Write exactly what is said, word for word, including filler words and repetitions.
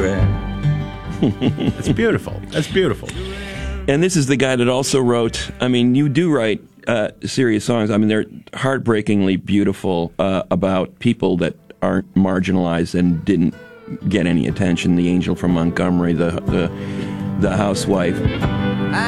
It's beautiful. That's beautiful. And this is the guy that also wrote, I mean, you do write uh, serious songs. I mean, they're heartbreakingly beautiful uh, about people that aren't marginalized and didn't get any attention. The Angel from Montgomery, the the, the Housewife.